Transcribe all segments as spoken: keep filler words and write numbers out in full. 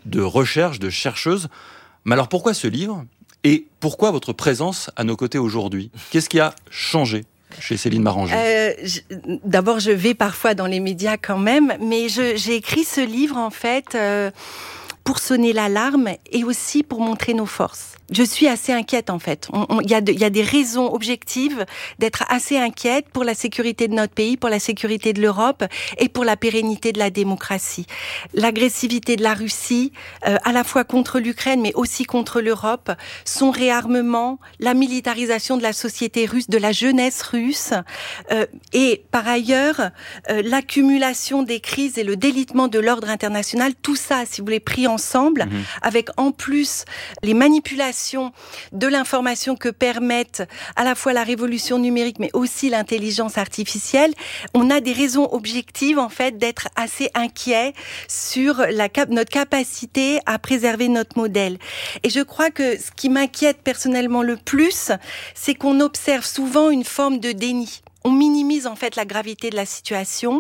de recherche, de chercheuse. Mais alors pourquoi ce livre ? Et pourquoi votre présence à nos côtés aujourd'hui ? Qu'est-ce qui a changé chez Céline Marangé ? euh, je, D'abord, je vais parfois dans les médias quand même, mais je, j'ai écrit ce livre en fait euh, pour sonner l'alarme et aussi pour montrer nos forces. Je suis assez inquiète en fait. Il y a de, y a des raisons objectives d'être assez inquiète pour la sécurité de notre pays, pour la sécurité de l'Europe et pour la pérennité de la démocratie. L'agressivité de la Russie, euh, à la fois contre l'Ukraine mais aussi contre l'Europe, son réarmement, la militarisation de la société russe, de la jeunesse russe, euh, et par ailleurs euh, l'accumulation des crises et le délitement de l'ordre international. Tout ça, si vous voulez, pris ensemble, mmh. avec en plus les manipulations de l'information que permettent à la fois la révolution numérique mais aussi l'intelligence artificielle, on a des raisons objectives en fait d'être assez inquiets sur la cap- notre capacité à préserver notre modèle. Et je crois que ce qui m'inquiète personnellement le plus, c'est qu'on observe souvent une forme de déni. On minimise en fait la gravité de la situation.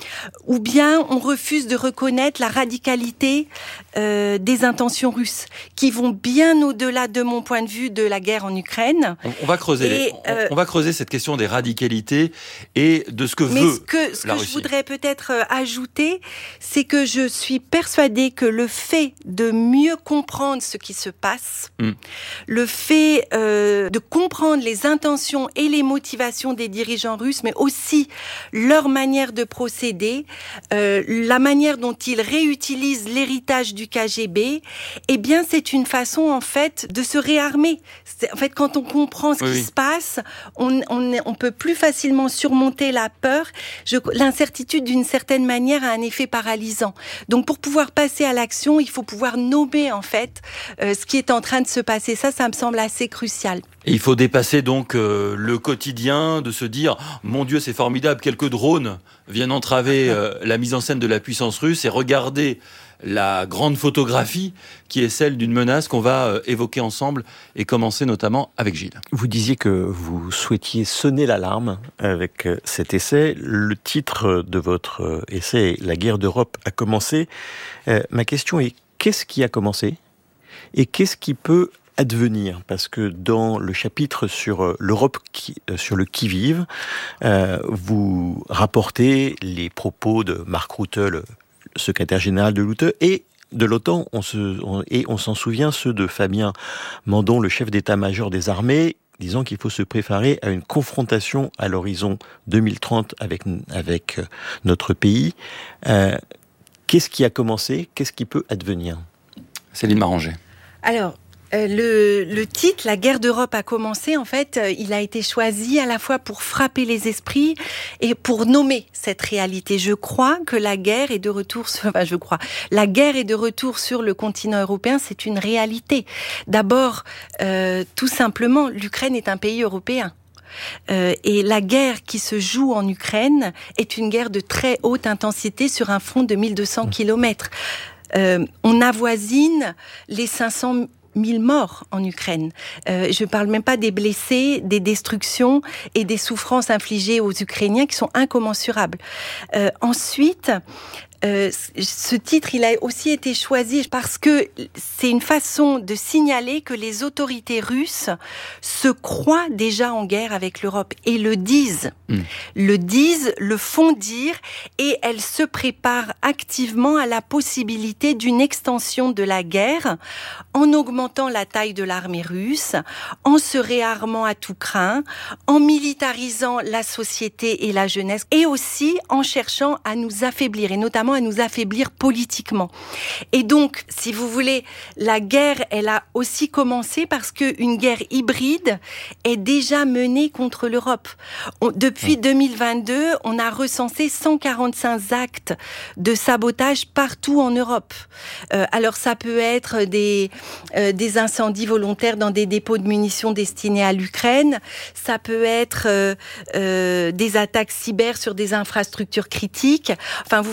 Ou bien on refuse de reconnaître la radicalité euh, des intentions russes, qui vont bien au-delà, de mon point de vue, de la guerre en Ukraine. On, on va creuser, et, les, on, euh, on va creuser cette question des radicalités et de ce que mais veut ce que, ce la que Russie. Je voudrais peut-être ajouter, c'est que je suis persuadée que le fait de mieux comprendre ce qui se passe, mm. le fait euh, de comprendre les intentions et les motivations des dirigeants russes, mais aussi leur manière de procéder, Euh, la manière dont ils réutilisent l'héritage du K G B, eh bien, c'est une façon, en fait, de se réarmer. C'est, en fait, quand on comprend ce oui, qui oui. se passe, on, on, on peut plus facilement surmonter la peur. Je, l'incertitude, d'une certaine manière, a un effet paralysant. Donc, pour pouvoir passer à l'action, il faut pouvoir nommer, en fait, euh, ce qui est en train de se passer. Ça, ça me semble assez crucial. Et il faut dépasser donc euh, le quotidien, de se dire « Mon Dieu, c'est formidable, quelques drones viennent entraver euh, la mise en scène de la puissance russe » et regarder la grande photographie qui est celle d'une menace qu'on va euh, évoquer ensemble et commencer notamment avec Gilles. Vous disiez que vous souhaitiez sonner l'alarme avec cet essai. Le titre de votre essai est « La guerre d'Europe a commencé ». Euh, ma question est, qu'est-ce qui a commencé ? Et qu'est-ce qui peut advenir, parce que dans le chapitre sur l'Europe, qui, sur le qui-vive, euh, vous rapportez les propos de Mark Rutte, le secrétaire général de l'O T A N, et de l'OTAN, on se, on, et on s'en souvient, ceux de Fabien Mandon, le chef d'état-major des armées, disant qu'il faut se préparer à une confrontation à l'horizon deux mille trente avec, avec notre pays. Euh, qu'est-ce qui a commencé ? Qu'est-ce qui peut advenir ? Céline Marangé. Alors, Euh, le, le titre, La guerre d'Europe a commencé, en fait, euh, il a été choisi à la fois pour frapper les esprits et pour nommer cette réalité. Je crois que la guerre est de retour sur, enfin, je crois, la guerre est de retour sur le continent européen, c'est une réalité. D'abord, euh, tout simplement, l'Ukraine est un pays européen. Euh, et la guerre qui se joue en Ukraine est une guerre de très haute intensité sur un front de mille deux cents kilomètres. Euh, on avoisine les cinq cents mille morts en Ukraine. Euh, je ne parle même pas des blessés, des destructions et des souffrances infligées aux Ukrainiens qui sont incommensurables. Euh, ensuite, Euh, ce titre, il a aussi été choisi parce que c'est une façon de signaler que les autorités russes se croient déjà en guerre avec l'Europe et le disent. Mmh. Le disent, le font dire et elles se préparent activement à la possibilité d'une extension de la guerre en augmentant la taille de l'armée russe, en se réarmant à tout crin, en militarisant la société et la jeunesse et aussi en cherchant à nous affaiblir et notamment à nous affaiblir politiquement. Et donc, si vous voulez, la guerre, elle a aussi commencé parce qu'une guerre hybride est déjà menée contre l'Europe. On, depuis deux mille vingt-deux, on a recensé cent quarante-cinq actes de sabotage partout en Europe. Euh, alors, ça peut être des, euh, des incendies volontaires dans des dépôts de munitions destinés à l'Ukraine, ça peut être euh, euh, des attaques cyber sur des infrastructures critiques. Enfin, vous voyez, ce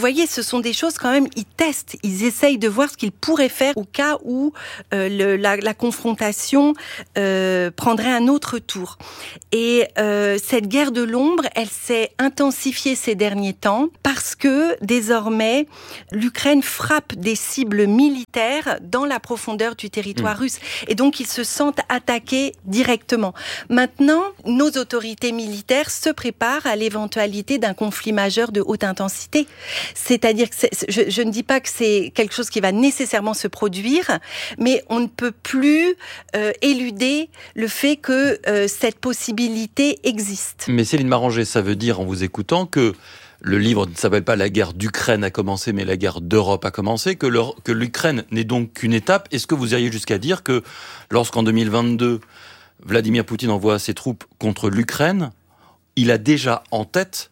sont des choses quand même, ils testent, ils essayent de voir ce qu'ils pourraient faire au cas où euh, le, la, la confrontation euh, prendrait un autre tour. Et euh, cette guerre de l'ombre, elle s'est intensifiée ces derniers temps parce que désormais, l'Ukraine frappe des cibles militaires dans la profondeur du territoire mmh. russe. Et donc, ils se sentent attaqués directement. Maintenant, nos autorités militaires se préparent à l'éventualité d'un conflit majeur de haute intensité. C'est-à-dire que c'est, je, je ne dis pas que c'est quelque chose qui va nécessairement se produire, mais on ne peut plus euh, éluder le fait que euh, cette possibilité existe. Mais Céline Maranger, ça veut dire, en vous écoutant, que le livre ne s'appelle pas « La guerre d'Ukraine a commencé », mais « La guerre d'Europe a commencé », que, le, que l'Ukraine n'est donc qu'une étape. Est-ce que vous iriez jusqu'à dire que lorsqu'en deux mille vingt-deux, Vladimir Poutine envoie ses troupes contre l'Ukraine, il a déjà en tête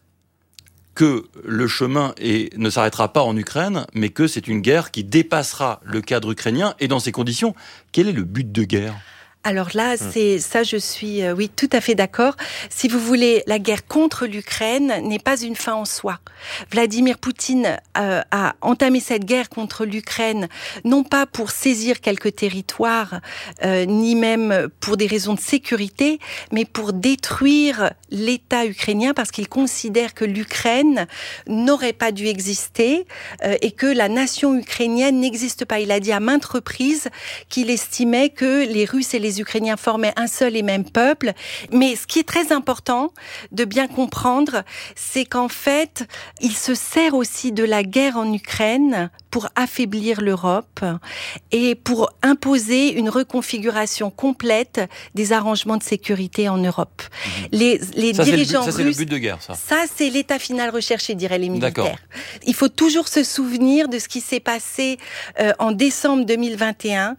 que le chemin est, ne s'arrêtera pas en Ukraine, mais que c'est une guerre qui dépassera le cadre ukrainien. Et dans ces conditions, quel est le but de guerre ? Alors là, c'est ça, je suis, euh, oui, tout à fait d'accord. Si vous voulez, la guerre contre l'Ukraine n'est pas une fin en soi. Vladimir Poutine euh, a entamé cette guerre contre l'Ukraine, non pas pour saisir quelques territoires, euh, ni même pour des raisons de sécurité, mais pour détruire l'État ukrainien, parce qu'il considère que l'Ukraine n'aurait pas dû exister euh, et que la nation ukrainienne n'existe pas. Il a dit à maintes reprises qu'il estimait que les Russes et les Ukrainiens formaient un seul et même peuple. Mais ce qui est très important de bien comprendre, c'est qu'en fait, il se sert aussi de la guerre en Ukraine pour affaiblir l'Europe et pour imposer une reconfiguration complète des arrangements de sécurité en Europe. Mmh. Les, les ça, dirigeants c'est le but, ça, russes... c'est le but de guerre, ça. Ça, c'est l'état final recherché, diraient les militaires. D'accord. Il faut toujours se souvenir de ce qui s'est passé euh, en décembre deux mille vingt et un,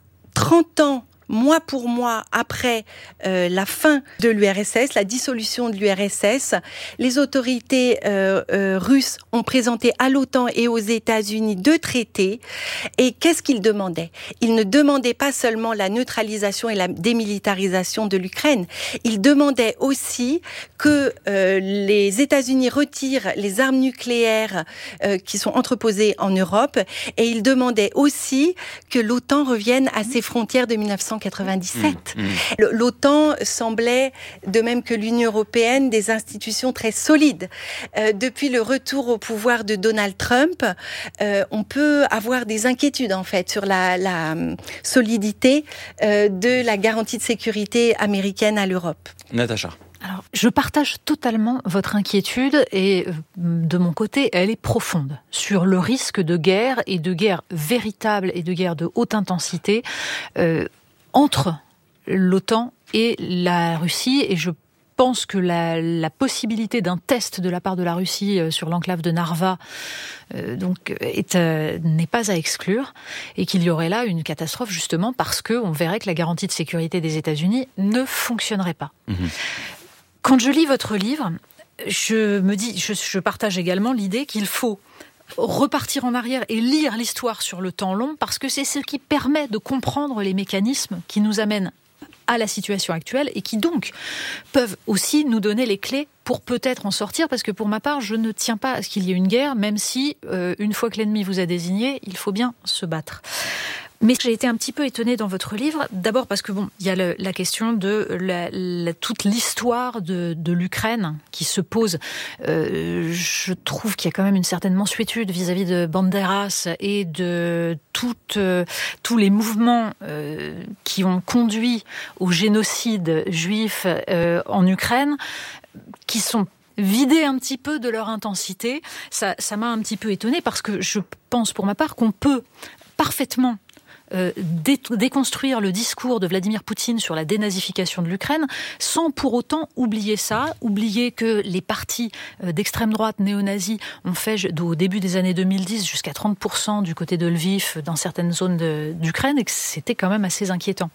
trente ans mois pour mois après euh, la fin de l'U R S S, la dissolution de l'U R S S, les autorités euh, euh, russes ont présenté à l'OTAN et aux États-Unis deux traités. Et qu'est-ce qu'ils demandaient ? Ils ne demandaient pas seulement la neutralisation et la démilitarisation de l'Ukraine. Ils demandaient aussi que euh, les États-Unis retirent les armes nucléaires euh, qui sont entreposées en Europe. Et ils demandaient aussi que l'OTAN revienne à ses frontières de dix-neuf cent quatre-vingt-dix-sept. Mmh, mmh. L'OTAN semblait, de même que l'Union européenne, des institutions très solides. Euh, depuis le retour au pouvoir de Donald Trump, euh, on peut avoir des inquiétudes en fait sur la, la solidité euh, de la garantie de sécurité américaine à l'Europe. Natacha. Alors, je partage totalement votre inquiétude et de mon côté, elle est profonde sur le risque de guerre et de guerre véritable et de guerre de haute intensité euh, entre l'OTAN et la Russie. Et je pense que la, la possibilité d'un test de la part de la Russie sur l'enclave de Narva euh, donc, est, euh, n'est pas à exclure et qu'il y aurait là une catastrophe justement parce qu'on verrait que la garantie de sécurité des États-Unis ne fonctionnerait pas. Mmh. Quand je lis votre livre, je me dis, je, je partage également l'idée qu'il faut repartir en arrière et lire l'histoire sur le temps long parce que c'est ce qui permet de comprendre les mécanismes qui nous amènent à la situation actuelle et qui donc peuvent aussi nous donner les clés pour peut-être en sortir, parce que pour ma part, je ne tiens pas à ce qu'il y ait une guerre, même si, euh, une fois que l'ennemi vous a désigné, il faut bien se battre. Mais j'ai été un petit peu étonnée dans votre livre, d'abord parce que bon, il y a le, la question de la, la, toute l'histoire de, de l'Ukraine qui se pose. Euh, je trouve qu'il y a quand même une certaine mansuétude vis-à-vis de Banderas et de toutes, euh, tous les mouvements euh, qui ont conduit au génocide juif euh, en Ukraine, qui sont vidés un petit peu de leur intensité. Ça, ça m'a un petit peu étonnée parce que je pense pour ma part qu'on peut parfaitement Euh, déconstruire le discours de Vladimir Poutine sur la dénazification de l'Ukraine sans pour autant oublier ça, oublier que les partis d'extrême droite néo-nazis ont fait au début des années deux mille dix jusqu'à trente pour cent du côté de Lviv dans certaines zones de, d'Ukraine et que c'était quand même assez inquiétant.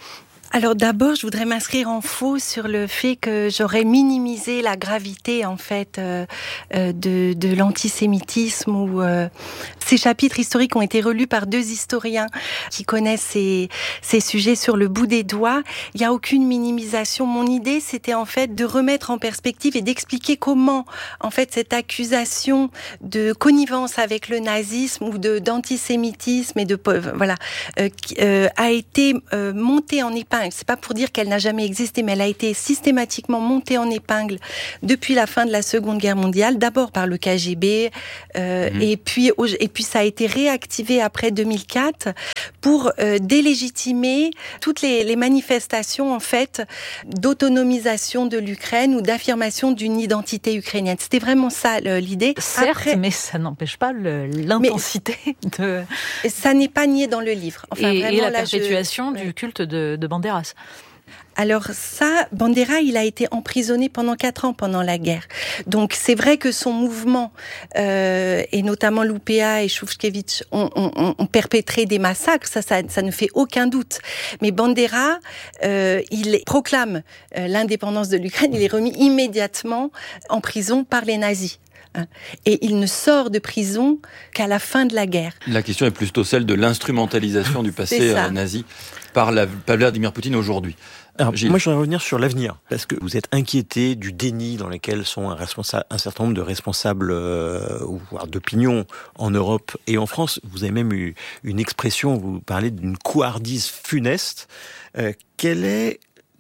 Alors d'abord, je voudrais m'inscrire en faux sur le fait que j'aurais minimisé la gravité en fait euh, euh, de, de l'antisémitisme. Où euh, ces chapitres historiques ont été relus par deux historiens qui connaissent ces, ces sujets sur le bout des doigts. Il n'y a aucune minimisation. Mon idée, c'était en fait de remettre en perspective et d'expliquer comment en fait cette accusation de connivence avec le nazisme ou de d'antisémitisme et de voilà euh, euh, a été euh, montée en épingle. C'est pas pour dire qu'elle n'a jamais existé, mais elle a été systématiquement montée en épingle depuis la fin de la Seconde Guerre mondiale, d'abord par le K G B, euh, mmh. et puis et puis ça a été réactivé après deux mille quatre pour euh, délégitimer toutes les, les manifestations en fait d'autonomisation de l'Ukraine ou d'affirmation d'une identité ukrainienne. C'était vraiment ça le, l'idée. Certes, après, mais ça n'empêche pas le, l'intensité de. Ça n'est pas nié dans le livre. Enfin, et, vraiment, et la là, perpétuation je... du culte de, de Banderas. Alors ça, Bandera, il a été emprisonné pendant quatre ans pendant la guerre. Donc c'est vrai que son mouvement, euh, et notamment l'U P A et Shushkevich, ont, ont, ont perpétré des massacres, ça, ça, ça ne fait aucun doute. Mais Bandera, euh, il proclame euh, l'indépendance de l'Ukraine, il est remis immédiatement en prison par les nazis. Et il ne sort de prison qu'à la fin de la guerre. La question est plutôt celle de l'instrumentalisation du passé nazi par, la, par Vladimir Poutine aujourd'hui. Alors, moi, je voudrais revenir sur l'avenir, parce que vous êtes inquiété du déni dans lequel sont un, responsa- un certain nombre de responsables euh, ou voire d'opinion en Europe et en France. Vous avez même eu une expression, vous parlez d'une couardise funeste. Euh, quelle est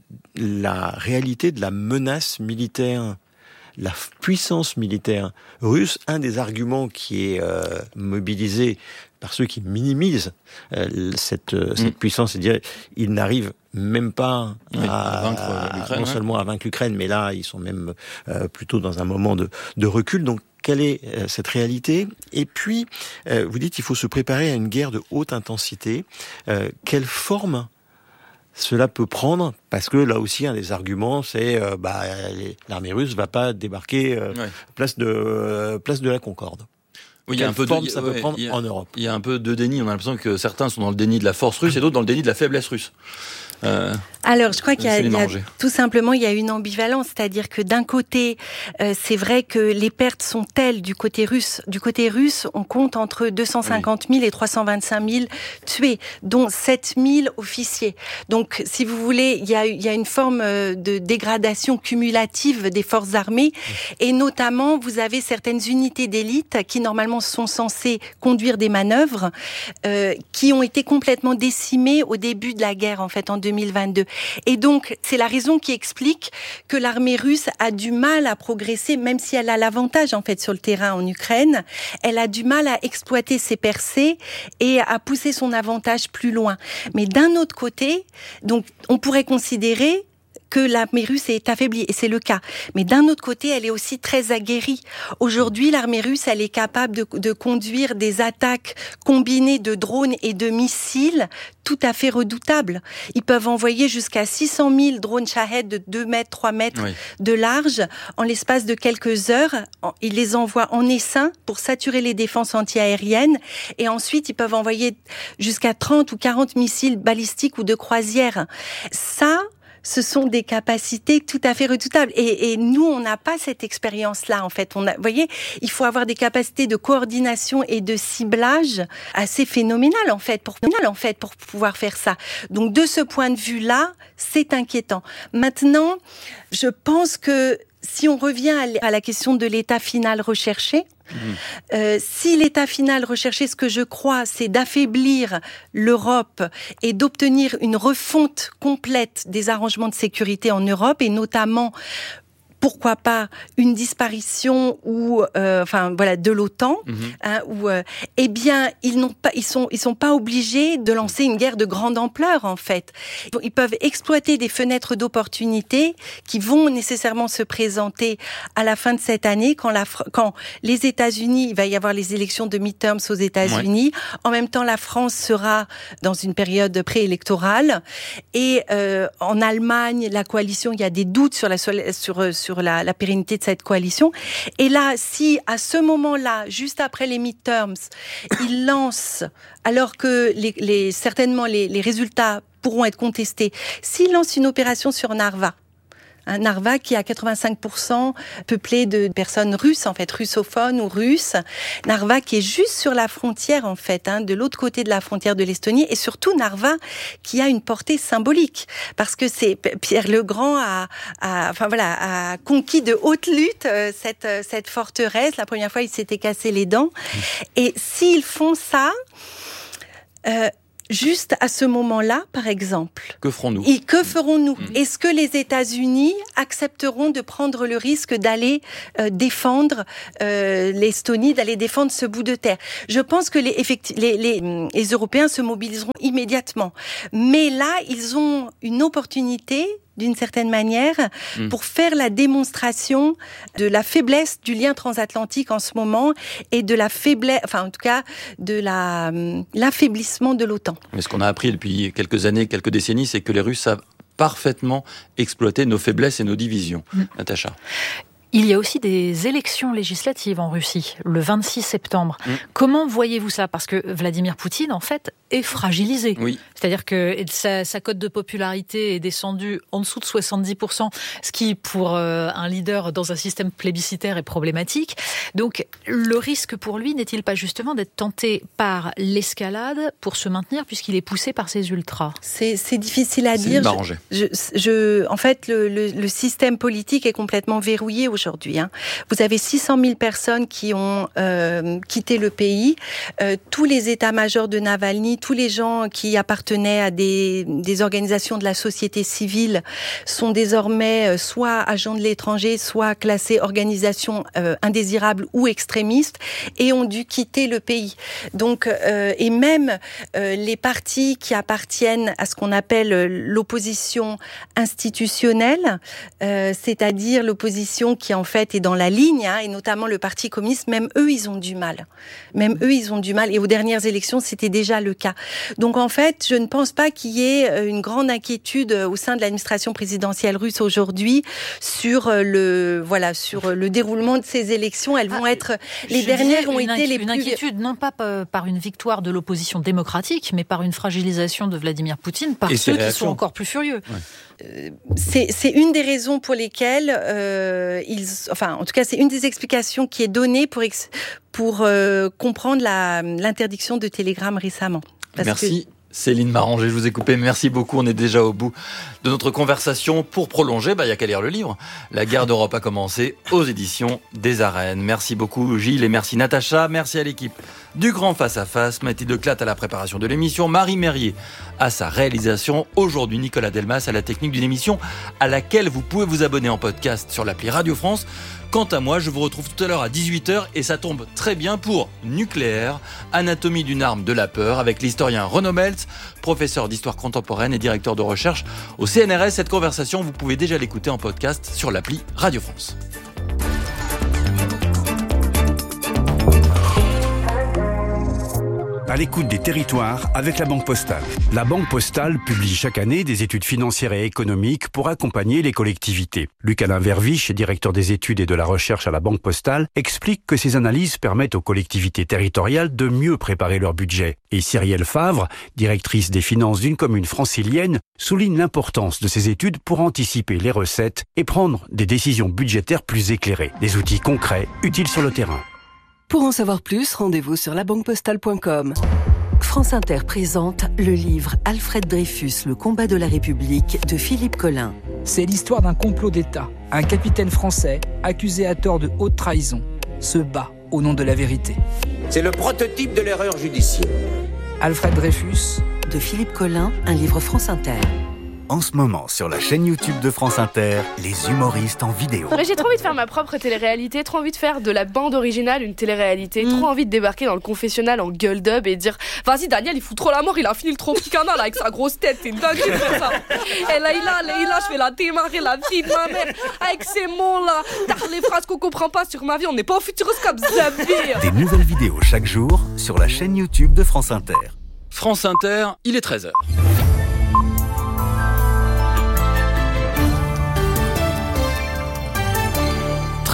la réalité de la menace militaire, la puissance militaire russe? Un des arguments qui est euh, mobilisé par ceux qui minimisent euh, cette, euh, cette mmh. puissance, c'est-à-dire ils n'arrivent même pas oui, à, à vaincre l'Ukraine, non ouais. seulement à vaincre l'Ukraine, mais là ils sont même euh, plutôt dans un moment de, de recul. Donc quelle est euh, cette réalité? Et puis euh, vous dites qu'il faut se préparer à une guerre de haute intensité. Euh, quelle forme cela peut prendre? Parce que là aussi, un des arguments, c'est euh, bah, les, l'armée russe va pas débarquer euh, ouais. place de euh, place de la Concorde. Oui, il y a un peu forme de, ça ouais, peut prendre a, en Europe. Il y a un peu de déni. On a l'impression que certains sont dans le déni de la force russe et d'autres dans le déni de la faiblesse russe. Euh, Alors, je crois qu'il y a, il y a tout simplement il y a une ambivalence, c'est-à-dire que d'un côté, euh, c'est vrai que les pertes sont telles du côté russe. Du côté russe, on compte entre deux cent cinquante mille oui. et trois cent vingt-cinq mille tués, dont sept mille officiers. Donc, si vous voulez, il y a, il y a une forme de dégradation cumulative des forces armées, et notamment, vous avez certaines unités d'élite qui normalement sont censées conduire des manœuvres, euh, qui ont été complètement décimées au début de la guerre, en fait, en deux mille vingt-deux. Et donc, c'est la raison qui explique que l'armée russe a du mal à progresser, même si elle a l'avantage, en fait, sur le terrain en Ukraine. Elle a du mal à exploiter ses percées et à pousser son avantage plus loin. Mais d'un autre côté, donc, on pourrait considérer que l'armée russe est affaiblie, et c'est le cas. Mais d'un autre côté, elle est aussi très aguerrie. Aujourd'hui, l'armée russe, elle est capable de, de conduire des attaques combinées de drones et de missiles tout à fait redoutables. Ils peuvent envoyer jusqu'à six cent mille drones Shahed de deux mètres, trois mètres oui. de large en l'espace de quelques heures. Ils les envoient en essaim pour saturer les défenses antiaériennes, et ensuite, ils peuvent envoyer jusqu'à trente ou quarante missiles balistiques ou de croisière. Ça, ce sont des capacités tout à fait redoutables. Et, et nous, on n'a pas cette expérience-là, en fait. On a, vous voyez, il faut avoir des capacités de coordination et de ciblage assez phénoménales, en fait, pour, en fait, pour pouvoir faire ça. Donc, de ce point de vue-là, c'est inquiétant. Maintenant, je pense que si on revient à la question de l'état final recherché, Mmh. Euh, si l'état final recherché, ce que je crois, c'est d'affaiblir l'Europe et d'obtenir une refonte complète des arrangements de sécurité en Europe, et notamment, pourquoi pas, une disparition ou euh, enfin voilà de l'OTAN, mmh. hein, où euh, eh bien ils n'ont pas, ils sont ils sont pas obligés de lancer une guerre de grande ampleur, en fait. Ils peuvent exploiter des fenêtres d'opportunité qui vont nécessairement se présenter à la fin de cette année, quand la quand les États-Unis, il va y avoir les élections de midterms aux États-Unis. Ouais. En même temps, la France sera dans une période préélectorale, et euh, en Allemagne, la coalition, il y a des doutes sur la sur sur sur la, la pérennité de cette coalition. Et là, si à ce moment-là, juste après les midterms, ils lancent, alors que les, les, certainement les, les résultats pourront être contestés. S'ils lancent une opération sur Narva, un Narva qui est à quatre-vingt-cinq pour cent peuplé de personnes russes, en fait, russophones ou russes. Narva qui est juste sur la frontière, en fait, hein, de l'autre côté de la frontière de l'Estonie. Et surtout, Narva qui a une portée symbolique. Parce que c'est Pierre le Grand a, a, enfin voilà, a conquis de haute lutte euh, cette, euh, cette forteresse. La première fois, il s'était cassé les dents. Et s'ils font ça, euh, juste à ce moment-là, par exemple. Que ferons-nous ? Et que ferons-nous ? Mmh. Est-ce que les États-Unis accepteront de prendre le risque d'aller euh, défendre euh, l'Estonie, d'aller défendre ce bout de terre ? Je pense que les, effecti- les, les, les Européens se mobiliseront immédiatement. Mais là, ils ont une opportunité, d'une certaine manière, mmh. pour faire la démonstration de la faiblesse du lien transatlantique en ce moment et de la faiblesse, enfin en tout cas, de la, l'affaiblissement de l'OTAN. Mais ce qu'on a appris depuis quelques années, quelques décennies, c'est que les Russes savent parfaitement exploiter nos faiblesses et nos divisions. Mmh. Natacha. Il y a aussi des élections législatives en Russie, le vingt-six septembre. Mmh. Comment voyez-vous ça ? Parce que Vladimir Poutine, en fait, est fragilisé. Oui. C'est-à-dire que sa, sa cote de popularité est descendue en dessous de soixante-dix pour cent, ce qui, pour euh, un leader dans un système plébiscitaire, est problématique. Donc, le risque pour lui n'est-il pas justement d'être tenté par l'escalade pour se maintenir, puisqu'il est poussé par ses ultras ? C'est, c'est difficile à c'est dire. m'arranger. Je, je, je, en fait, le, le, le système politique est complètement verrouillé aujourd'hui. Hein. Vous avez six cent mille personnes qui ont euh, quitté le pays. Euh, tous les états-majors de Navalny, tous les gens qui appartenaient à des, des organisations de la société civile sont désormais soit agents de l'étranger, soit classés organisations euh, indésirables ou extrémistes et ont dû quitter le pays. Donc, euh, et même euh, les partis qui appartiennent à ce qu'on appelle l'opposition institutionnelle, euh, c'est-à-dire l'opposition qui en fait est dans la ligne, hein, et notamment le Parti communiste, même eux, ils ont du mal. Même eux, ils ont du mal. Et aux dernières élections, c'était déjà le cas. Donc en fait, je ne pense pas qu'il y ait une grande inquiétude au sein de l'administration présidentielle russe aujourd'hui sur le voilà sur le déroulement de ces élections. Elles vont ah, être les dernières ont été inqui- les une plus inquiétude non pas par une victoire de l'opposition démocratique, mais par une fragilisation de Vladimir Poutine par et ceux qui sont encore plus furieux. Ouais. Euh, c'est, c'est une des raisons pour lesquelles euh, ils, enfin, en tout cas, c'est une des explications qui est donnée pour ex, pour euh, comprendre la, l'interdiction de Telegram récemment. Parce Merci. Que... Céline Maranger, je vous ai coupé. Merci beaucoup. On est déjà au bout de notre conversation. Pour prolonger, bah, il n'y a qu'à lire le livre. La guerre d'Europe a commencé aux éditions des Arènes. Merci beaucoup Gilles et merci Natacha. Merci à l'équipe du Grand Face à Face. Mathilde Clatte à la préparation de l'émission. Marie Merrier à sa réalisation. Aujourd'hui, Nicolas Delmas à la technique d'une émission à laquelle vous pouvez vous abonner en podcast sur l'appli Radio France. Quant à moi, je vous retrouve tout à l'heure à dix-huit heures et ça tombe très bien pour Nucléaire, anatomie d'une arme de la peur avec l'historien Renaud Meltz, professeur d'histoire contemporaine et directeur de recherche au C N R S. Cette conversation, vous pouvez déjà l'écouter en podcast sur l'appli Radio France. À l'écoute des territoires avec la Banque Postale. La Banque Postale publie chaque année des études financières et économiques pour accompagner les collectivités. Luc-Alain Verviche, directeur des études et de la recherche à la Banque Postale, explique que ces analyses permettent aux collectivités territoriales de mieux préparer leur budget. Et Cyrielle Favre, directrice des finances d'une commune francilienne, souligne l'importance de ces études pour anticiper les recettes et prendre des décisions budgétaires plus éclairées. Des outils concrets, utiles sur le terrain. Pour en savoir plus, rendez-vous sur la banque postale point com. France Inter présente le livre Alfred Dreyfus, le combat de la République de Philippe Collin. C'est l'histoire d'un complot d'État. Un capitaine français, accusé à tort de haute trahison, se bat au nom de la vérité. C'est le prototype de l'erreur judiciaire. Alfred Dreyfus. De Philippe Collin, un livre France Inter. En ce moment, sur la chaîne YouTube de France Inter, les humoristes en vidéo. J'ai trop envie de faire ma propre télé-réalité, trop envie de faire de la bande originale une télé-réalité, mmh. trop envie de débarquer dans le confessionnal en gueule dub et dire « Vas-y Daniel, il fout trop la mort, il a fini le Tropicana là, avec sa grosse tête, c'est une dinguerie de faire ça. » Et là, il a, il a, je vais la démarrer, la vie de ma mère, avec ces mots là, les phrases qu'on comprend pas sur ma vie, on n'est pas au Futuroscope, Zabir. Des nouvelles vidéos chaque jour sur la chaîne YouTube de France Inter. France Inter, il est treize heures.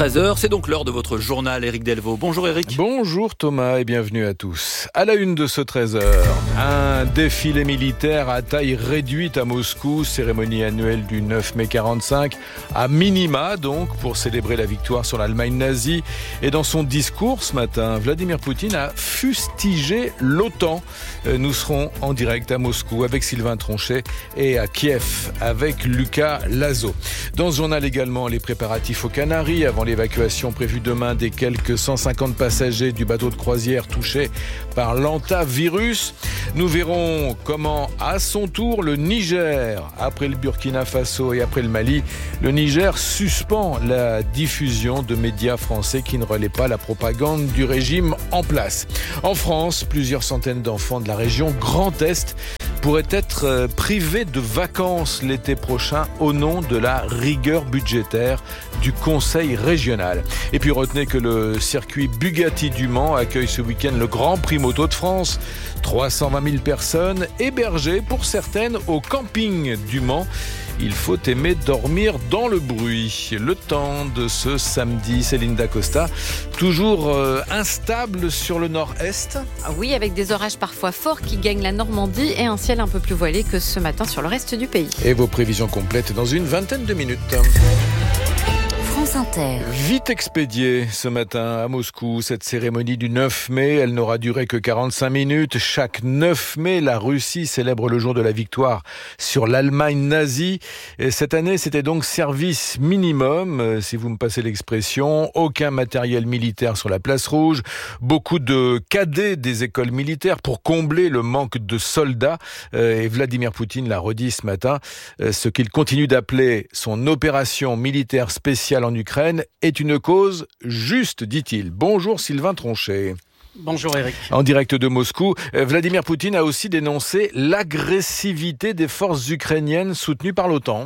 treize heures, c'est donc l'heure de votre journal, Éric Delvaux. Bonjour Éric. Bonjour Thomas et bienvenue à tous. À la une de ce treize heures, un défilé militaire à taille réduite à Moscou, cérémonie annuelle du neuf mai quarante-cinq, à minima donc, pour célébrer la victoire sur l'Allemagne nazie. Et dans son discours ce matin, Vladimir Poutine a fustigé l'OTAN. Nous serons en direct à Moscou avec Sylvain Tronchet et à Kiev avec Lucas Lazo. Dans ce journal également, les préparatifs aux Canaries avant l'évacuation prévue demain des quelques cent cinquante passagers du bateau de croisière touché par l'hantavirus. Nous verrons comment, à son tour, le Niger, après le Burkina Faso et après le Mali, le Niger suspend la diffusion de médias français qui ne relaient pas la propagande du régime en place. En France, plusieurs centaines d'enfants de la région Grand Est pourraient être privés de vacances l'été prochain au nom de la rigueur budgétaire du Conseil régional. Et puis retenez que le circuit Bugatti du Mans accueille ce week-end le Grand Prix Moto de France. trois cent vingt mille personnes hébergées pour certaines au camping du Mans. Il faut aimer dormir dans le bruit. Le temps de ce samedi, Céline Dacosta, toujours euh, instable sur le nord-est. Oui, avec des orages parfois forts qui gagnent la Normandie et un ciel un peu plus voilé que ce matin sur le reste du pays. Et vos prévisions complètes dans une vingtaine de minutes. France Inter. Vite expédiée ce matin à Moscou, cette cérémonie du neuf mai, elle n'aura duré que quarante-cinq minutes. Chaque neuf mai, la Russie célèbre le jour de la victoire sur l'Allemagne nazie. Et cette année, c'était donc service minimum, si vous me passez l'expression. Aucun matériel militaire sur la place rouge. Beaucoup de cadets des écoles militaires pour combler le manque de soldats. Et Vladimir Poutine l'a redit ce matin, ce qu'il continue d'appeler son opération militaire spéciale en Ukraine est une cause juste, dit-il. Bonjour Sylvain Tronchet. Bonjour Eric. En direct de Moscou, Vladimir Poutine a aussi dénoncé l'agressivité des forces ukrainiennes soutenues par l'OTAN.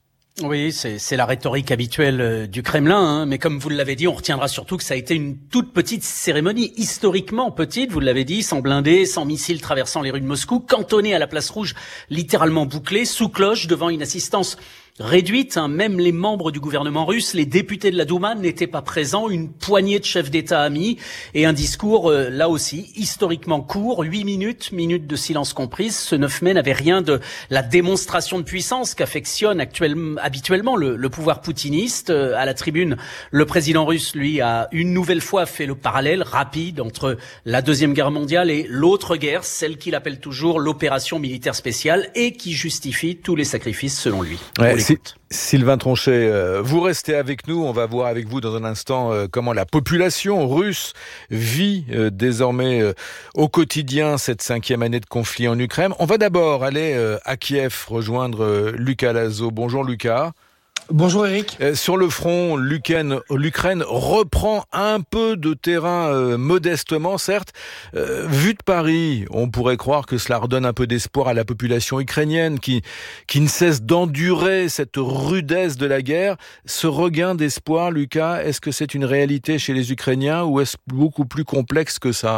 Oui, c'est, c'est la rhétorique habituelle du Kremlin, hein, mais comme vous l'avez dit, on retiendra surtout que ça a été une toute petite cérémonie, historiquement petite, vous l'avez dit, sans blindés, sans missiles traversant les rues de Moscou, cantonnée à la place rouge, littéralement bouclée, sous cloche, devant une assistance réduite, hein, même les membres du gouvernement russe, les députés de la Douma n'étaient pas présents, une poignée de chefs d'État amis et un discours, euh, là aussi, historiquement court, huit minutes, minutes de silence comprises. Ce neuf mai n'avait rien de la démonstration de puissance qu'affectionne actuellement, habituellement le, le pouvoir poutiniste. Euh, à la tribune, le président russe, lui, a une nouvelle fois fait le parallèle rapide entre la Deuxième Guerre mondiale et l'autre guerre, celle qu'il appelle toujours l'opération militaire spéciale et qui justifie tous les sacrifices selon lui. Ouais, Sylvain Tronchet, vous restez avec nous. On va voir avec vous dans un instant comment la population russe vit désormais au quotidien cette cinquième année de conflit en Ukraine. On va d'abord aller à Kiev rejoindre Lucas Lazo. Bonjour Lucas. Bonjour Eric. Euh, sur le front, l'Ukraine, l'Ukraine reprend un peu de terrain euh, modestement, certes. Euh, vu de Paris, on pourrait croire que cela redonne un peu d'espoir à la population ukrainienne qui, qui ne cesse d'endurer cette rudesse de la guerre. Ce regain d'espoir, Lucas, est-ce que c'est une réalité chez les Ukrainiens ou est-ce beaucoup plus complexe que ça ?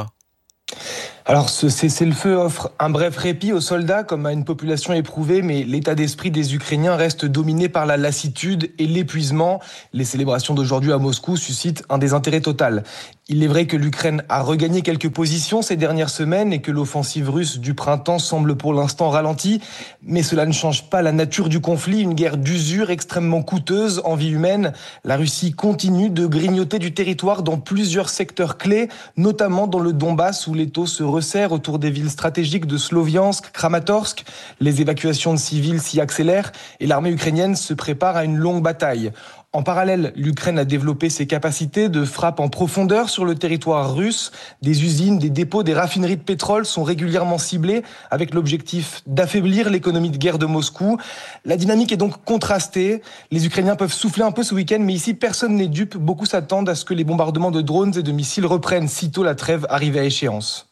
Alors, ce cessez-le-feu offre un bref répit aux soldats comme à une population éprouvée, mais l'état d'esprit des Ukrainiens reste dominé par la lassitude et l'épuisement. Les célébrations d'aujourd'hui à Moscou suscitent un désintérêt total. Il est vrai que l'Ukraine a regagné quelques positions ces dernières semaines et que l'offensive russe du printemps semble pour l'instant ralentie, mais cela ne change pas la nature du conflit, une guerre d'usure extrêmement coûteuse en vie humaine. La Russie continue de grignoter du territoire dans plusieurs secteurs clés, notamment dans le Donbass où l'étau se resserre autour des villes stratégiques de Sloviansk, Kramatorsk. Les évacuations de civils s'y accélèrent et l'armée ukrainienne se prépare à une longue bataille. En parallèle, l'Ukraine a développé ses capacités de frappe en profondeur sur le territoire russe. Des usines, des dépôts, des raffineries de pétrole sont régulièrement ciblés avec l'objectif d'affaiblir l'économie de guerre de Moscou. La dynamique est donc contrastée. Les Ukrainiens peuvent souffler un peu ce week-end, mais ici, personne n'est dupe. Beaucoup s'attendent à ce que les bombardements de drones et de missiles reprennent sitôt la trêve arrive à échéance.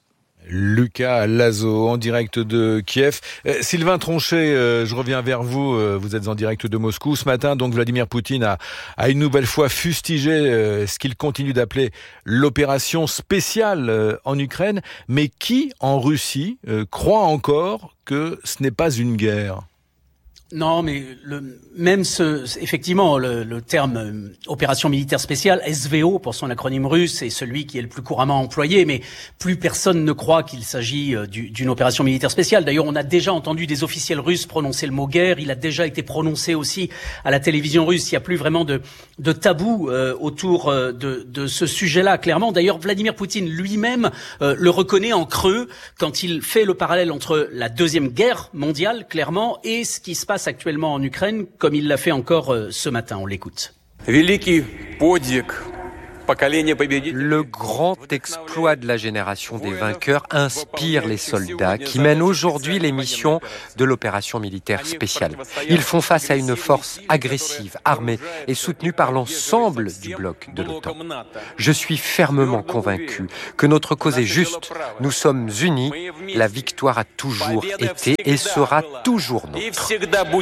Lucas Lazo en direct de Kiev. Euh, Sylvain Tronchet, euh, je reviens vers vous. Euh, vous êtes en direct de Moscou ce matin. Donc Vladimir Poutine a, a une nouvelle fois fustigé euh, ce qu'il continue d'appeler l'opération spéciale euh, en Ukraine. Mais qui en Russie euh, croit encore que ce n'est pas une guerre ? Non, mais le, même ce, effectivement, le, le terme euh, opération militaire spéciale, S V O pour son acronyme russe, est celui qui est le plus couramment employé, mais plus personne ne croit qu'il s'agit euh, du, d'une opération militaire spéciale. D'ailleurs, on a déjà entendu des officiels russes prononcer le mot guerre, il a déjà été prononcé aussi à la télévision russe, il n'y a plus vraiment de, de tabou euh, autour euh, de, de ce sujet-là, clairement. D'ailleurs, Vladimir Poutine lui-même euh, le reconnaît en creux quand il fait le parallèle entre la Deuxième Guerre mondiale, clairement, et ce qui se passe actuellement en Ukraine, comme il l'a fait encore euh, ce matin. On l'écoute. Le grand exploit de la génération des vainqueurs inspire les soldats qui mènent aujourd'hui les missions de l'opération militaire spéciale. Ils font face à une force agressive, armée et soutenue par l'ensemble du bloc de l'OTAN. Je suis fermement convaincu que notre cause est juste. Nous sommes unis. La victoire a toujours été et sera toujours nôtre.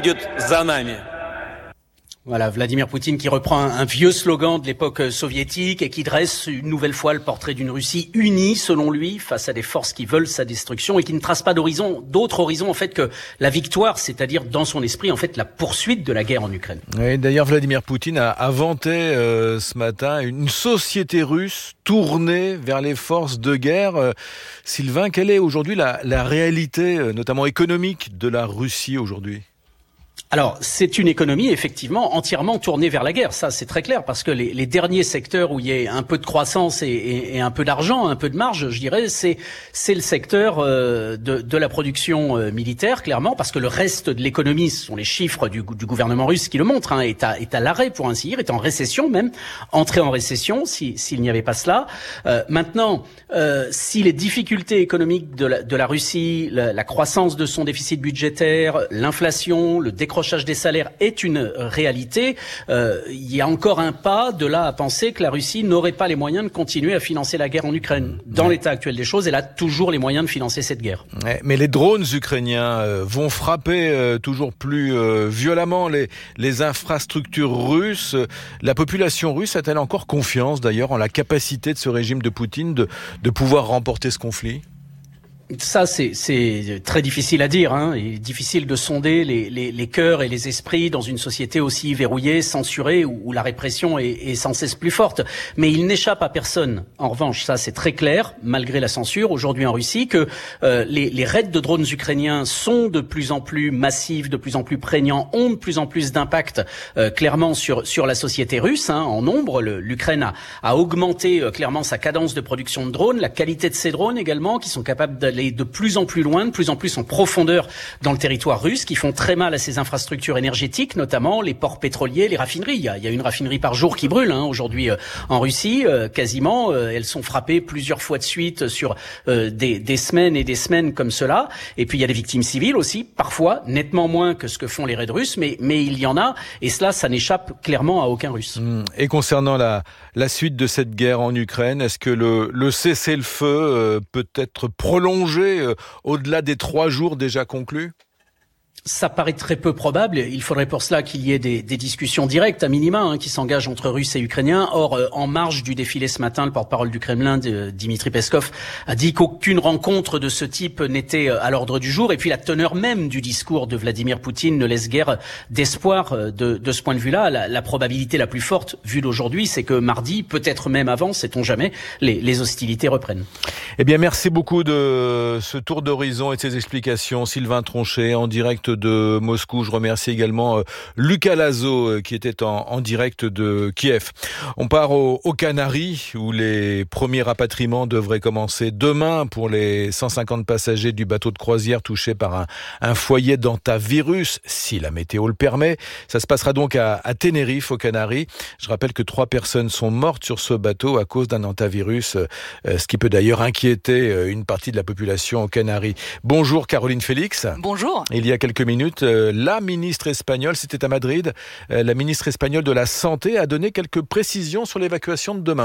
Voilà, Vladimir Poutine qui reprend un, un vieux slogan de l'époque soviétique et qui dresse une nouvelle fois le portrait d'une Russie unie, selon lui, face à des forces qui veulent sa destruction et qui ne trace pas d'horizon, d'autre horizon en fait que la victoire, c'est-à-dire dans son esprit en fait la poursuite de la guerre en Ukraine. Et d'ailleurs, Vladimir Poutine a, a vanté euh, ce matin une société russe tournée vers les forces de guerre. Euh, Sylvain, quelle est aujourd'hui la, la réalité, euh, notamment économique, de la Russie aujourd'hui ? Alors, c'est une économie, effectivement, entièrement tournée vers la guerre. Ça, c'est très clair, parce que les, les derniers secteurs où il y a un peu de croissance et, et, et un peu d'argent, un peu de marge, je dirais, c'est, c'est le secteur euh, de, de la production euh, militaire, clairement, parce que le reste de l'économie, ce sont les chiffres du, du gouvernement russe qui le montrent, hein, est, à, est à l'arrêt, pour ainsi dire, est en récession même, entré en récession, si, s'il n'y avait pas cela. Euh, maintenant, euh, si les difficultés économiques de la, de la Russie, la, la croissance de son déficit budgétaire, l'inflation, le décrochage des salaires est une réalité, euh, il y a encore un pas de là à penser que la Russie n'aurait pas les moyens de continuer à financer la guerre en Ukraine. Dans ouais. l'état actuel des choses, elle a toujours les moyens de financer cette guerre. Ouais, mais les drones ukrainiens euh, vont frapper euh, toujours plus euh, violemment les, les infrastructures russes. La population russe a-t-elle encore confiance d'ailleurs en la capacité de ce régime de Poutine de, de pouvoir remporter ce conflit ? Ça, c'est, c'est très difficile à dire. Hein. Il est difficile de sonder les, les, les cœurs et les esprits dans une société aussi verrouillée, censurée, où, où la répression est, est sans cesse plus forte. Mais il n'échappe à personne. En revanche, ça c'est très clair, malgré la censure, aujourd'hui en Russie, que euh, les, les raids de drones ukrainiens sont de plus en plus massifs, de plus en plus prégnants, ont de plus en plus d'impact euh, clairement sur, sur la société russe. Hein, en nombre, le, l'Ukraine a, a augmenté euh, clairement sa cadence de production de drones, la qualité de ces drones également, qui sont capables d'aller de plus en plus loin, de plus en plus en profondeur dans le territoire russe, qui font très mal à ces infrastructures énergétiques, notamment les ports pétroliers, les raffineries. Il y a, il y a une raffinerie par jour qui brûle hein, aujourd'hui euh, en Russie, euh, quasiment. Euh, elles sont frappées plusieurs fois de suite sur euh, des, des semaines et des semaines comme cela. Et puis il y a des victimes civiles aussi, parfois nettement moins que ce que font les raids russes, mais, mais il y en a. Et cela, ça n'échappe clairement à aucun Russe. Et concernant la, la suite de cette guerre en Ukraine, est-ce que le, le cessez-le-feu euh, peut être prolongé euh, au-delà des trois jours déjà conclus ? Ça paraît très peu probable. Il faudrait pour cela qu'il y ait des, des discussions directes, à minima, hein, qui s'engagent entre Russes et Ukrainiens. Or, euh, en marge du défilé ce matin, le porte-parole du Kremlin, de, Dimitri Peskov, a dit qu'aucune rencontre de ce type n'était à l'ordre du jour. Et puis la teneur même du discours de Vladimir Poutine ne laisse guère d'espoir de, de ce point de vue-là. La, la probabilité la plus forte, vue d'aujourd'hui, c'est que mardi, peut-être même avant, sait-on jamais, les, les hostilités reprennent. Eh bien, merci beaucoup de ce tour d'horizon et de ces explications. Sylvain Tronchet, en direct de Moscou. Je remercie également euh, Lucas Lazo euh, qui était en, en direct de Kiev. On part aux au Canaries où les premiers rapatriements devraient commencer demain pour les cent cinquante passagers du bateau de croisière touchés par un, un foyer d'hantavirus, si la météo le permet. Ça se passera donc à, à Tenerife, aux Canaries. Je rappelle que trois personnes sont mortes sur ce bateau à cause d'un hantavirus, euh, ce qui peut d'ailleurs inquiéter euh, une partie de la population aux Canaries. Bonjour Caroline Félix. Bonjour. Il y a quelques minutes, euh, la ministre espagnole, c'était à Madrid, euh, la ministre espagnole de la Santé a donné quelques précisions sur l'évacuation de demain.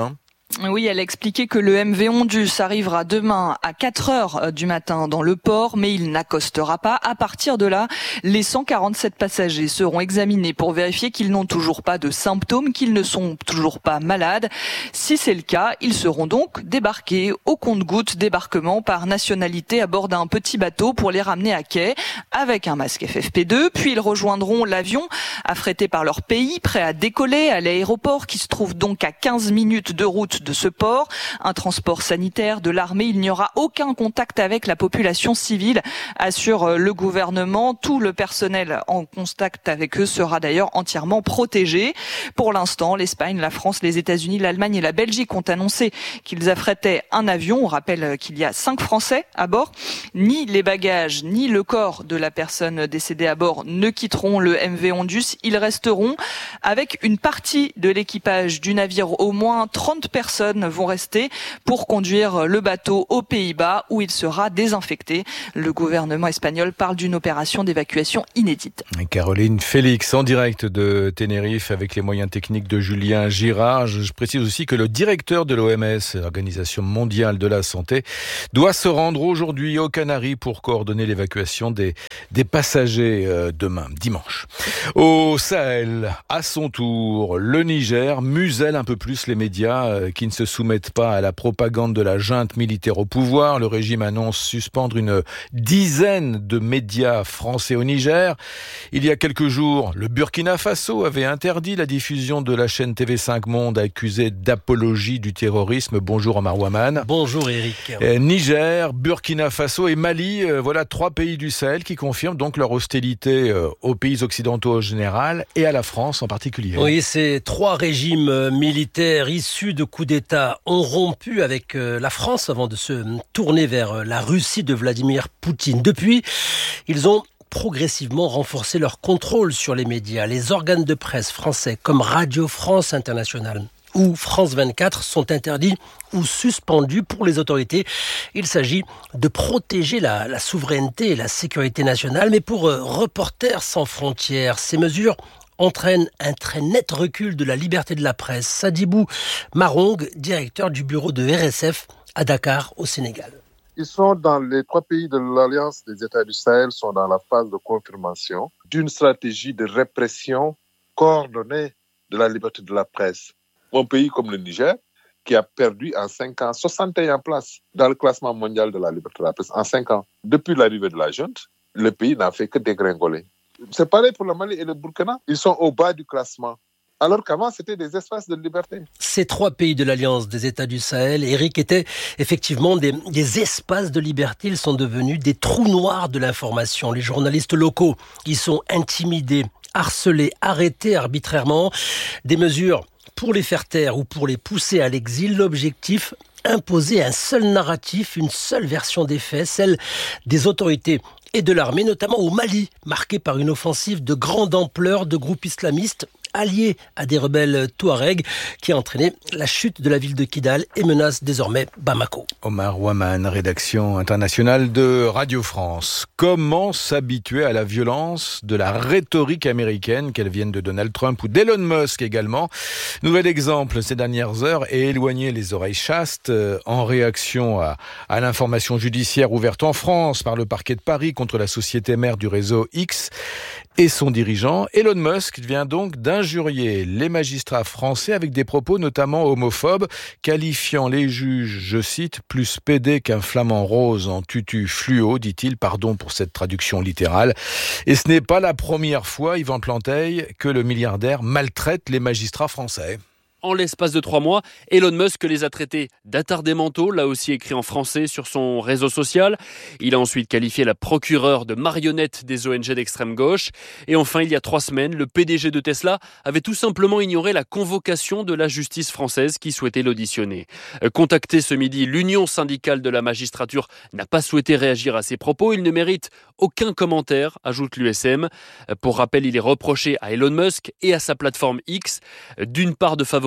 Oui, elle a expliqué que le M V Ondus arrivera demain à quatre heures du matin dans le port, mais il n'accostera pas. À partir de là, les cent quarante-sept passagers seront examinés pour vérifier qu'ils n'ont toujours pas de symptômes, qu'ils ne sont toujours pas malades. Si c'est le cas, ils seront donc débarqués au compte-gouttes, débarquement par nationalité à bord d'un petit bateau pour les ramener à quai avec un masque F F P deux. Puis ils rejoindront l'avion affrété par leur pays, prêt à décoller à l'aéroport qui se trouve donc à quinze minutes de route de ce port. Un transport sanitaire de l'armée, il n'y aura aucun contact avec la population civile, assure le gouvernement. Tout le personnel en contact avec eux sera d'ailleurs entièrement protégé. Pour l'instant, l'Espagne, la France, les États-Unis, l'Allemagne et la Belgique ont annoncé qu'ils affrétaient un avion. On rappelle qu'il y a cinq Français à bord. Ni les bagages, ni le corps de la personne décédée à bord ne quitteront le M V Ondus. Ils resteront avec une partie de l'équipage du navire. Au moins trente personnes vont rester pour conduire le bateau aux Pays-Bas où il sera désinfecté. Le gouvernement espagnol parle d'une opération d'évacuation inédite. Caroline Félix en direct de Tenerife avec les moyens techniques de Julien Girard. Je précise aussi que le directeur de l'O M S, l'Organisation mondiale de la santé, doit se rendre aujourd'hui aux Canaries pour coordonner l'évacuation des, des passagers euh, demain, dimanche. Au Sahel, à son tour, le Niger muselle un peu plus les médias euh, qui ne se soumettent pas à la propagande de la junte militaire au pouvoir. Le régime annonce suspendre une dizaine de médias français au Niger. Il y a quelques jours, le Burkina Faso avait interdit la diffusion de la chaîne T V cinq Monde accusée d'apologie du terrorisme. Bonjour Omar Ouaman. Bonjour Eric. Euh, Niger, Burkina Faso et Mali, euh, voilà trois pays du Sahel qui confirment donc leur hostilité euh, aux pays occidentaux en général et à la France en particulier. Oui, ces trois régimes militaires issus de coups d'État ont rompu avec la France avant de se tourner vers la Russie de Vladimir Poutine. Depuis, ils ont progressivement renforcé leur contrôle sur les médias. Les organes de presse français comme Radio France Internationale ou France vingt-quatre sont interdits ou suspendus pour les autorités. Il s'agit de protéger la, la souveraineté et la sécurité nationale. Mais pour euh, Reporters sans frontières, ces mesures entraîne un très net recul de la liberté de la presse. Sadibou Marong, directeur du bureau de R S F à Dakar, au Sénégal. Ils sont dans les trois pays de l'Alliance des États du Sahel, sont dans la phase de confirmation d'une stratégie de répression coordonnée de la liberté de la presse. Un pays comme le Niger, qui a perdu en cinq ans soixante et une places dans le classement mondial de la liberté de la presse en cinq ans. Depuis l'arrivée de la junte, le pays n'a fait que dégringoler. C'est pareil pour le Mali et le Burkina. Ils sont au bas du classement. Alors qu'avant, c'était des espaces de liberté. Ces trois pays de l'Alliance des États du Sahel, Eric, étaient effectivement des, des espaces de liberté. Ils sont devenus des trous noirs de l'information. Les journalistes locaux, ils sont intimidés, harcelés, arrêtés arbitrairement. Des mesures pour les faire taire ou pour les pousser à l'exil. L'objectif, imposer un seul narratif, une seule version des faits, celle des autorités et de l'armée, notamment au Mali, marqué par une offensive de grande ampleur de groupes islamistes alliés à des rebelles touaregs qui a entraîné la chute de la ville de Kidal et menace désormais Bamako. Omar Ouaman, rédaction internationale de Radio France. Comment s'habituer à la violence de la rhétorique américaine, qu'elle vienne de Donald Trump ou d'Elon Musk également? Nouvel exemple ces dernières heures et éloigner les oreilles chastes en réaction à, à l'information judiciaire ouverte en France par le parquet de Paris contre la société mère du réseau X et son dirigeant. Elon Musk vient donc d'injurier les magistrats français avec des propos notamment homophobes, qualifiant les juges, je cite, plus pédés qu'un flamant rose en tutu fluo, dit-il, pardon pour cette traduction littérale. Et ce n'est pas la première fois, Yvan Planteil, que le milliardaire maltraite les magistrats français. En l'espace de trois mois, Elon Musk les a traités d'attardés mentaux, là aussi écrit en français sur son réseau social. Il a ensuite qualifié la procureure de marionnette des O N G d'extrême gauche. Et enfin, il y a trois semaines, le P D G de Tesla avait tout simplement ignoré la convocation de la justice française qui souhaitait l'auditionner. Contacté ce midi, l'Union syndicale de la magistrature n'a pas souhaité réagir à ses propos. Il ne mérite aucun commentaire, ajoute l'U S M. Pour rappel, il est reproché à Elon Musk et à sa plateforme X, d'une part de favoriser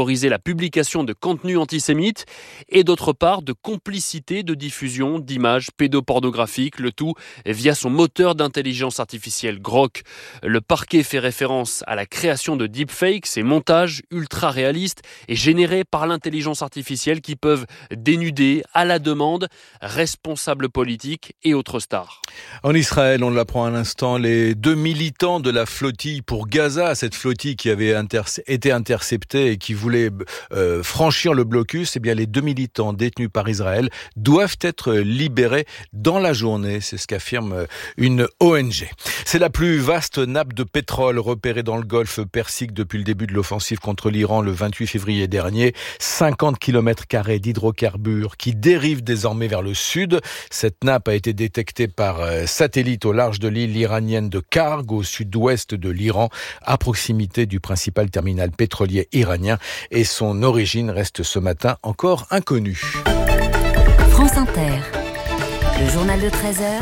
favoriser la publication de contenus antisémites et d'autre part de complicité de diffusion d'images pédopornographiques, le tout via son moteur d'intelligence artificielle Grok. Le parquet fait référence à la création de deepfakes, ces montages ultra réalistes et générés par l'intelligence artificielle qui peuvent dénuder à la demande responsables politiques et autres stars. En Israël, on l'apprend à l'instant, les deux militants de la flottille pour Gaza, cette flottille qui avait interce- été interceptée et qui voulait euh, franchir le blocus, eh bien les deux militants détenus par Israël doivent être libérés dans la journée, c'est ce qu'affirme une O N G. C'est la plus vaste nappe de pétrole repérée dans le golfe Persique depuis le début de l'offensive contre l'Iran le vingt-huit février dernier. cinquante kilomètres carrés d'hydrocarbures qui dérivent désormais vers le sud. Cette nappe a été détectée par satellite au large de l'île iranienne de Karg, au sud-ouest de l'Iran, à proximité du principal terminal pétrolier iranien. Et son origine reste ce matin encore inconnue. France Inter, le journal de treize heures.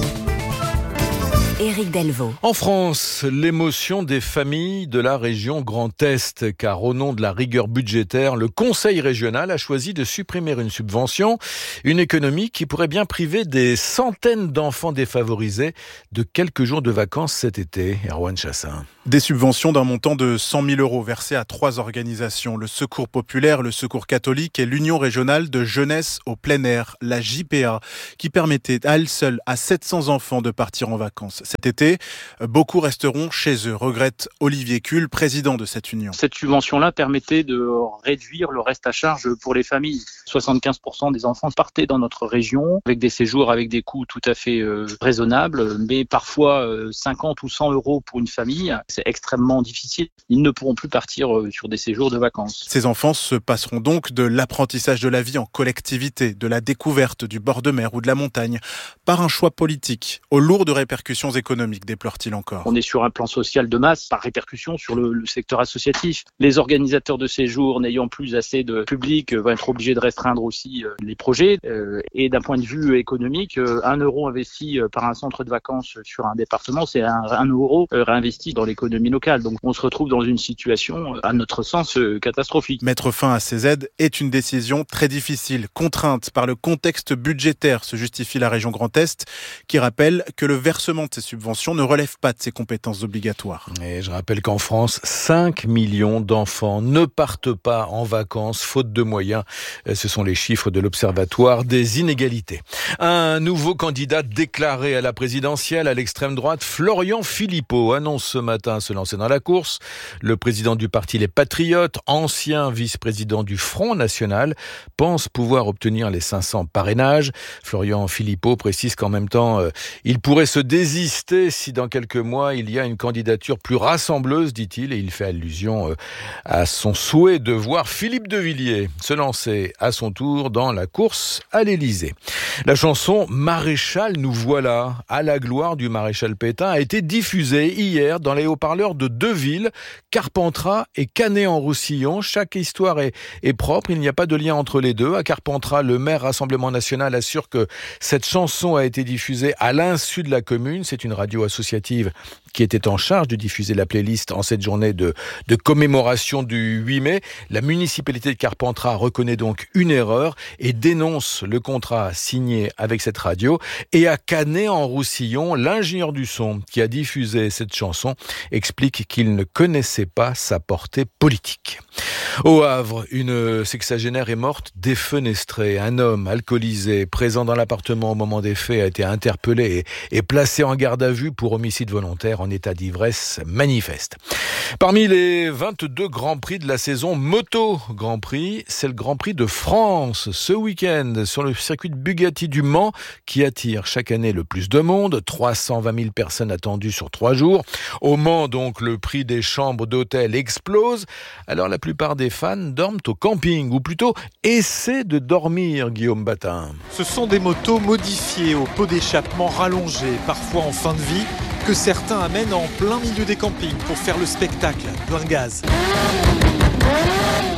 Éric Delvaux. En France, l'émotion des familles de la région Grand Est, car au nom de la rigueur budgétaire, le Conseil régional a choisi de supprimer une subvention, une économie qui pourrait bien priver des centaines d'enfants défavorisés de quelques jours de vacances cet été. Erwan Chassin. Des subventions d'un montant de cent mille euros versées à trois organisations, le Secours populaire, le Secours catholique et l'Union régionale de jeunesse au plein air, la J P A, qui permettait à elle seule à sept cents enfants de partir en vacances. Cet été, beaucoup resteront chez eux, regrette Olivier Kuhl, président de cette union. Cette subvention-là permettait de réduire le reste à charge pour les familles. soixante-quinze pour cent des enfants partaient dans notre région avec des séjours avec des coûts tout à fait euh, raisonnables, mais parfois euh, cinquante ou cent euros pour une famille. C'est extrêmement difficile. Ils ne pourront plus partir sur des séjours de vacances. Ces enfants se passeront donc de l'apprentissage de la vie en collectivité, de la découverte du bord de mer ou de la montagne, par un choix politique, aux lourdes répercussions économiques, déplore-t-il encore. On est sur un plan social de masse, par répercussion sur le, le secteur associatif. Les organisateurs de séjours, n'ayant plus assez de public, vont être obligés de restreindre aussi les projets. Et d'un point de vue économique, un euro investi par un centre de vacances sur un département, c'est un, un euro réinvesti dans l'économie locale. Donc on se retrouve dans une situation, à notre sens, catastrophique. Mettre fin à ces aides est une décision très difficile, contrainte par le contexte budgétaire, se justifie la région Grand Est, qui rappelle que le versement de ces subventions ne relève pas de ses compétences obligatoires. Et je rappelle qu'en France, cinq millions d'enfants ne partent pas en vacances, faute de moyens. Ce sont les chiffres de l'Observatoire des inégalités. Un nouveau candidat déclaré à la présidentielle à l'extrême droite, Florian Philippot, annonce ce matin se lancer dans la course. Le président du parti Les Patriotes, ancien vice-président du Front National, pense pouvoir obtenir les cinq cents parrainages. Florian Philippot précise qu'en même temps, euh, il pourrait se désister si dans quelques mois il y a une candidature plus rassembleuse, dit-il, et il fait allusion euh, à son souhait de voir Philippe de Villiers se lancer à son tour dans la course à l'Élysée. La chanson Maréchal, nous voilà, à la gloire du maréchal Pétain, a été diffusée hier dans les haut-parleurs de deux villes, Carpentras et Canet-en-Roussillon. Chaque histoire est, est propre, il n'y a pas de lien entre les deux. À Carpentras, le maire Rassemblement National assure que cette chanson a été diffusée à l'insu de la commune. C'est une radio associative qui était en charge de diffuser la playlist en cette journée de, de commémoration du huit mai. La municipalité de Carpentras reconnaît donc une erreur et dénonce le contrat signé avec cette radio. Et à Canet-en-Roussillon, l'ingénieur du son qui a diffusé cette chanson explique qu'il ne connaissait pas sa portée politique. Au Havre, une sexagénaire est morte défenestrée. Un homme alcoolisé présent dans l'appartement au moment des faits a été interpellé et, et placé en garde à vue pour homicide volontaire en état d'ivresse manifeste. Parmi les vingt-deux Grands Prix de la saison Moto Grand Prix, c'est le Grand Prix de France ce week-end sur le circuit de Bugatti du Mans qui attire chaque année le plus de monde. trois cent vingt mille personnes attendues sur trois jours. Au Mans, donc, le prix des chambres d'hôtel explose. Alors la plupart des fans dorment au camping, ou plutôt essaient de dormir, Guillaume Batin. Ce sont des motos modifiées au pot d'échappement rallongé, parfois en fin de vie, que certains amènent en plein milieu des campings pour faire le spectacle, plein de gaz.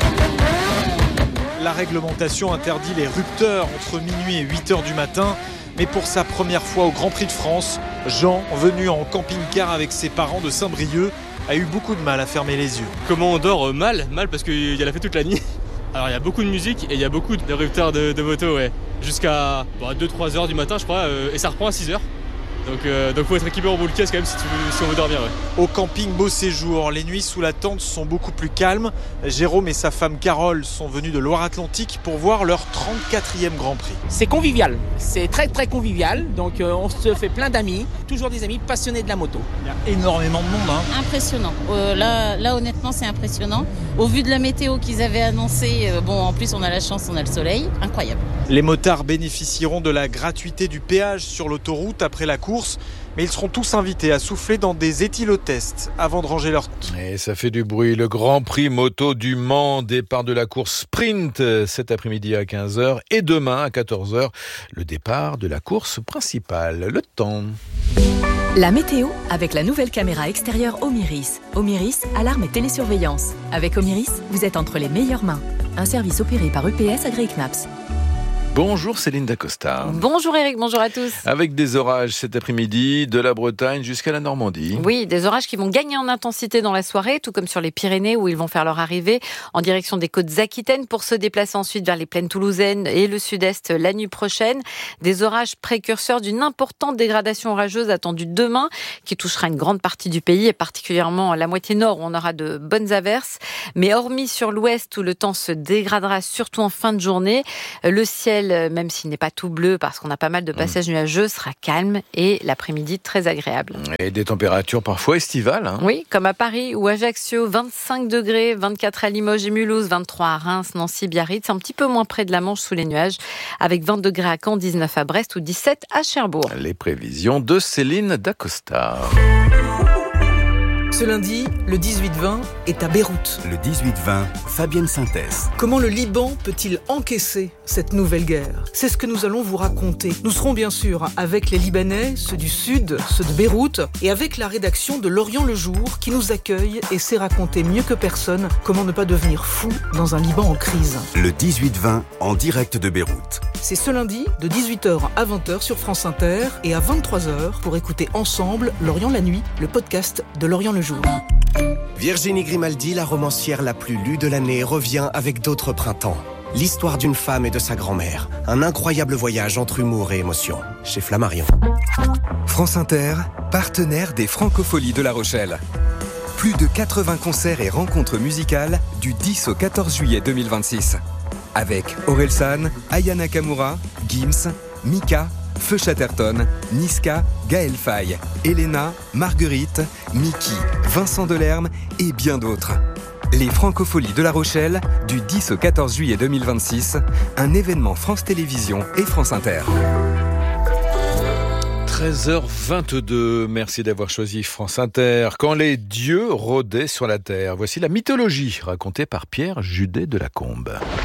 La réglementation interdit les rupteurs entre minuit et huit heures du matin. Mais pour sa première fois au Grand Prix de France, Jean, venu en camping-car avec ses parents de Saint-Brieuc, a eu beaucoup de mal à fermer les yeux. Comment on dort ? Mal, mal parce qu'il y a la fête toute la nuit. Alors il y a beaucoup de musique et il y a beaucoup de rupteurs de, de moto, ouais. Jusqu'à bah, deux trois heures du matin je crois, euh, et ça reprend à six heures. Donc euh, donc faut être équipé en boule caisse quand même si, tu veux, si on veut dormir. Ouais. Au camping Beau Séjour, les nuits sous la tente sont beaucoup plus calmes. Jérôme et sa femme Carole sont venus de Loire-Atlantique pour voir leur trente-quatrième Grand Prix. C'est convivial, c'est très très convivial, donc euh, on se fait plein d'amis, toujours des amis passionnés de la moto. Il y a énormément de monde. Hein. Impressionnant, euh, là, là honnêtement c'est impressionnant. Au vu de la météo qu'ils avaient annoncée, euh, bon en plus on a la chance, on a le soleil, incroyable. Les motards bénéficieront de la gratuité du péage sur l'autoroute après la course, mais ils seront tous invités à souffler dans des éthylotests avant de ranger leur... Et ça fait du bruit. Le Grand Prix moto du Mans, départ de la course sprint cet après-midi à quinze heures et demain à quatorze heures, le départ de la course principale. Le temps. La météo avec la nouvelle caméra extérieure Omiris. Omiris, alarme et télésurveillance. Avec Omiris, vous êtes entre les meilleures mains. Un service opéré par U P S AgriKnaps. Bonjour Céline Dacosta. Bonjour Eric, bonjour à tous. Avec des orages cet après-midi, de la Bretagne jusqu'à la Normandie. Oui, des orages qui vont gagner en intensité dans la soirée, tout comme sur les Pyrénées où ils vont faire leur arrivée en direction des côtes aquitaines pour se déplacer ensuite vers les plaines toulousaines et le sud-est la nuit prochaine. Des orages précurseurs d'une importante dégradation orageuse attendue demain qui touchera une grande partie du pays et particulièrement la moitié nord où on aura de bonnes averses. Mais hormis sur l'ouest où le temps se dégradera surtout en fin de journée, le ciel, même s'il n'est pas tout bleu parce qu'on a pas mal de passages nuageux, sera calme et l'après-midi très agréable. Et des températures parfois estivales. Hein. Oui, comme à Paris ou Ajaccio, vingt-cinq degrés, vingt-quatre à Limoges et Mulhouse, vingt-trois à Reims, Nancy, Biarritz, un petit peu moins près de la Manche sous les nuages, avec vingt degrés à Caen, dix-neuf à Brest ou dix-sept à Cherbourg. Les prévisions de Céline Dacosta. Ce lundi, le dix-huit vingt est à Beyrouth. Le dix-huit vingt, Fabienne Synthèse. Comment le Liban peut-il encaisser cette nouvelle guerre ? C'est ce que nous allons vous raconter. Nous serons bien sûr avec les Libanais, ceux du Sud, ceux de Beyrouth, et avec la rédaction de L'Orient le Jour qui nous accueille et sait raconter mieux que personne comment ne pas devenir fou dans un Liban en crise. Le dix-huit vingt en direct de Beyrouth. C'est ce lundi de dix-huit heures à vingt heures sur France Inter et à vingt-trois heures pour écouter ensemble L'Orient la nuit, le podcast de L'Orient le Jour. Virginie Grimaldi, la romancière la plus lue de l'année, revient avec d'autres printemps. L'histoire d'une femme et de sa grand-mère. Un incroyable voyage entre humour et émotion. Chez Flammarion. France Inter, partenaire des Francopholies de La Rochelle. Plus de quatre-vingts concerts et rencontres musicales du dix au quatorze juillet deux mille vingt-six. Avec Orelsan, Aya Nakamura, Gims, Mika, Feu Chatterton, Niska, Gaël Faye, Elena, Marguerite, Mickey, Vincent Delerme et bien d'autres. Les Francopholies de La Rochelle, du dix au quatorze juillet deux mille vingt-six, un événement France Télévisions et France Inter. treize heures vingt-deux, merci d'avoir choisi France Inter. Quand les dieux rôdaient sur la terre, voici la mythologie racontée par Pierre Judet de la Combe.